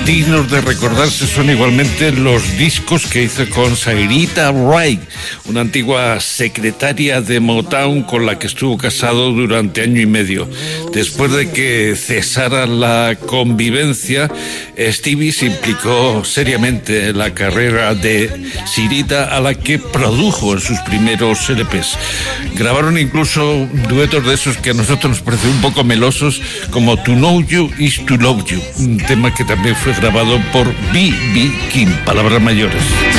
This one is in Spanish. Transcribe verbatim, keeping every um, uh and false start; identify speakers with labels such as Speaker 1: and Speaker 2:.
Speaker 1: Dignos de recordarse son igualmente los discos que hizo con Sarita Wright, una antigua secretaria de Motown con la que estuvo casado durante año y medio. Después de que cesara la convivencia, Stevie se implicó seriamente en la carrera de Sarita, a la que produjo en sus primeros L Pes. Grabaron incluso duetos de esos que a nosotros nos parecen un poco melosos, como To Know You Is To Love You, un tema que también fue grabado por B B King, palabras mayores.